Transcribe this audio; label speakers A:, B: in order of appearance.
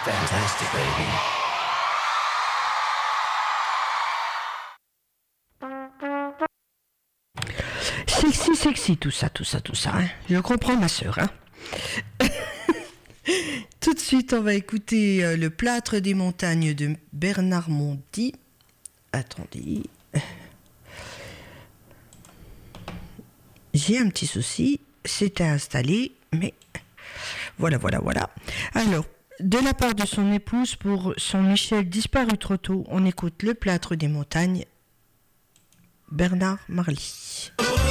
A: Fantastic, baby.
B: Sexy, sexy, tout ça, hein. Je comprends ma sœur, hein. Tout de suite, on va écouter Le Plâtre des montagnes de Bernard Mondy. Attendez. J'ai un petit souci. C'était installé, mais voilà. Alors, de la part de son épouse pour son Michel disparu trop tôt, on écoute Le Plâtre des montagnes, Bernard Marly.